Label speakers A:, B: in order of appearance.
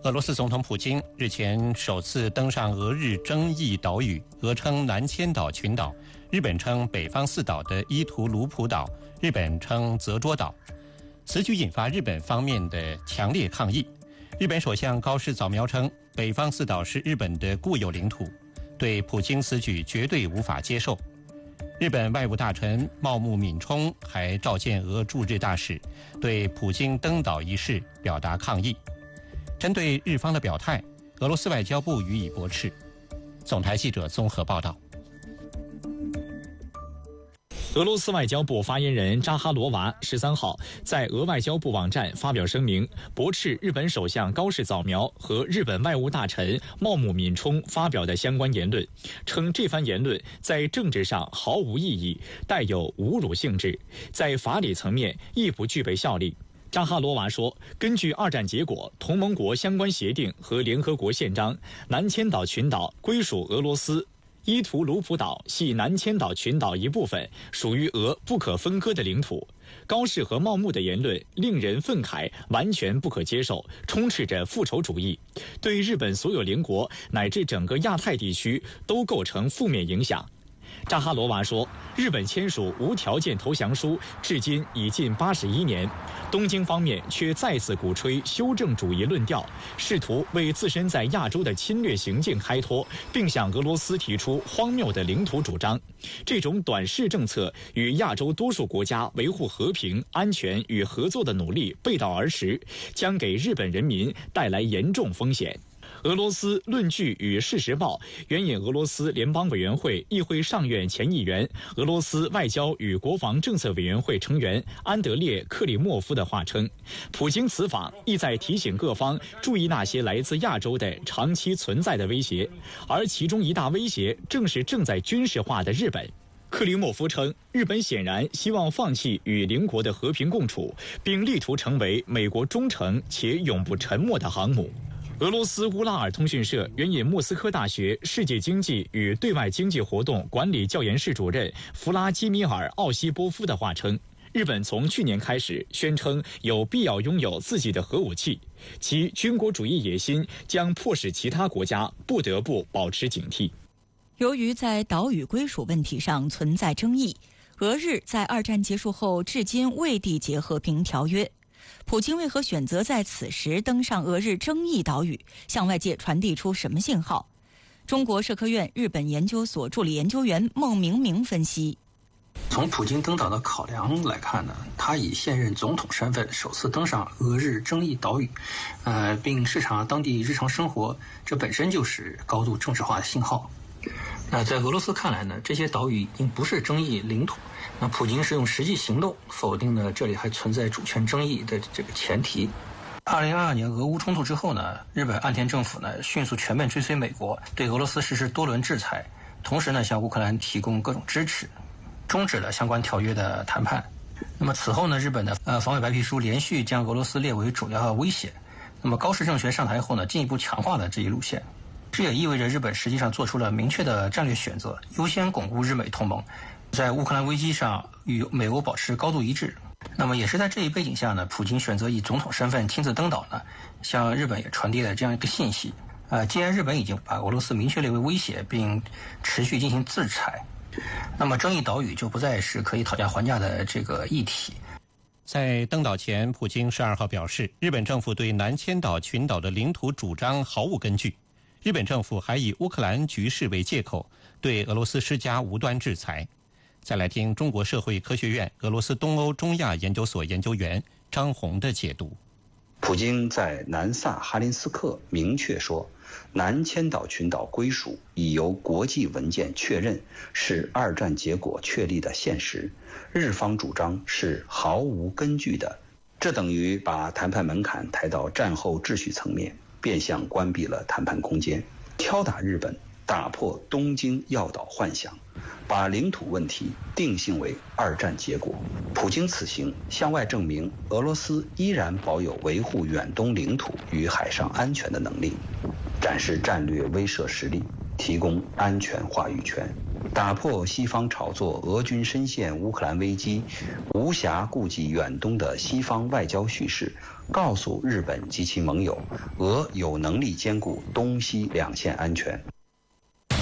A: 俄罗斯总统普京日前首次登上俄日争议岛屿，俄称南千岛群岛，日本称北方四岛的伊图卢普岛，日本称泽捉岛。此举引发日本方面的强烈抗议。日本首相高市早苗称，北方四岛是日本的固有领土，对普京此举绝对无法接受。日本外务大臣茂木敏充还召见俄驻日大使，对普京登岛一事表达抗议。针对日方的表态，俄罗斯外交部予以驳斥。总台记者综合报道。
B: 俄罗斯外交部发言人扎哈罗娃13号在俄外交部网站发表声明，驳斥日本首相高市早苗和日本外务大臣茂木敏充发表的相关言论，称这番言论在政治上毫无意义，带有侮辱性质，在法理层面亦不具备效力。扎哈罗娃说，根据二战结果、同盟国相关协定和联合国宪章，南千岛群岛归属俄罗斯，伊图卢普岛系南千岛群岛一部分，属于俄不可分割的领土。高市和茂木的言论令人愤慨，完全不可接受，充斥着复仇主义，对日本所有邻国乃至整个亚太地区都构成负面影响。扎哈罗娃说，日本签署无条件投降书至今已近81年，东京方面却再次鼓吹修正主义论调，试图为自身在亚洲的侵略行径开脱，并向俄罗斯提出荒谬的领土主张。这种短视政策与亚洲多数国家维护和平、安全与合作的努力背道而驰，将给日本人民带来严重风险。俄罗斯论据与事实报援引俄罗斯联邦委员会议会上院前议员、俄罗斯外交与国防政策委员会成员安德烈·克里莫夫的话称，普京此访意在提醒各方注意那些来自亚洲的长期存在的威胁，而其中一大威胁正是正在军事化的日本。克里莫夫称，日本显然希望放弃与邻国的和平共处，并力图成为美国忠诚且永不沉没的航母。俄罗斯乌拉尔通讯社援引莫斯科大学世界经济与对外经济活动管理教研室主任弗拉基米尔·奥西波夫的话称，日本从去年开始宣称有必要拥有自己的核武器，其军国主义野心将迫使其他国家不得不保持警惕。
C: 由于在岛屿归属问题上存在争议，俄日在二战结束后至今未缔结和平条约。普京为何选择在此时登上俄日争议岛屿，向外界传递出什么信号？中国社科院日本研究所助理研究员孟明明分析，
D: 从普京登岛的考量来看呢，他以现任总统身份首次登上俄日争议岛屿，并视察当地日常生活，这本身就是高度政治化的信号。那在俄罗斯看来呢，这些岛屿已经不是争议领土，那普京是用实际行动否定了这里还存在主权争议的这个前提。2022年俄乌冲突之后呢，日本岸田政府呢迅速全面追随美国，对俄罗斯实施多轮制裁，同时呢向乌克兰提供各种支持，终止了相关条约的谈判。那么此后呢，日本的防卫白皮书连续将俄罗斯列为主要威胁。那么高市政权上台后呢，进一步强化了这一路线。这也意味着日本实际上做出了明确的战略选择，优先巩固日美同盟，在乌克兰危机上与美欧保持高度一致。那么也是在这一背景下呢，普京选择以总统身份亲自登岛呢，向日本也传递了这样一个信息。既然日本已经把俄罗斯明确列为威胁，并持续进行制裁，那么争议岛屿就不再是可以讨价还价的这个议题。
A: 在登岛前，普京12号表示，日本政府对南千岛群岛的领土主张毫无根据。日本政府还以乌克兰局势为借口，对俄罗斯施加无端制裁。再来听中国社会科学院俄罗斯东欧中亚研究所研究员张红的解读。
E: 普京在南萨哈林斯克明确说，南千岛群岛归属已由国际文件确认，是二战结果确立的现实，日方主张是毫无根据的。这等于把谈判门槛抬到战后秩序层面，变相关闭了谈判空间，敲打日本，打破东京要岛幻想，把领土问题定性为二战结果。普京此行向外证明，俄罗斯依然保有维护远东领土与海上安全的能力，展示战略威慑实力，提供安全话语权。 打破西方炒作俄军深陷乌克兰危机，无暇顾及远东的西方外交叙事，告诉日本及其盟友，俄有能力兼顾东西两线安全。